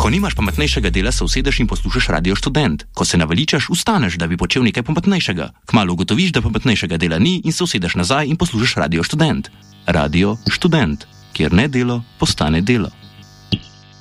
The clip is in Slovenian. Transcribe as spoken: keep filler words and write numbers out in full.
Ko nimaš pametnejšega dela, se usedeš in poslušaš Radio Študent. Ko se naveličaš, ustaneš, da bi počel nekaj pametnejšega. Kmalu ugotoviš, da pametnejšega dela ni in se usedeš nazaj in poslušaš Radio Študent. Radio Študent, kjer ne delo postane delo.